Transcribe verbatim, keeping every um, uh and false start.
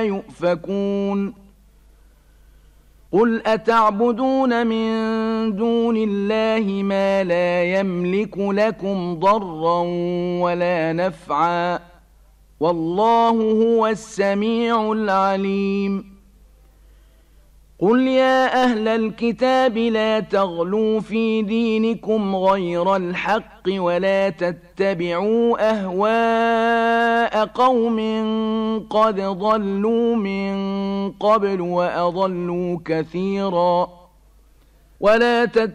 يؤفكون قل أتعبدون من دون الله ما لا يملك لكم ضرا ولا نفعا والله هو السميع العليم قل يا أهل الكتاب لا تغلوا في دينكم غير الحق ولا تتبعوا أهواء قوم قد ضلوا من قبل وأضلوا كثيرا ولا تتبعوا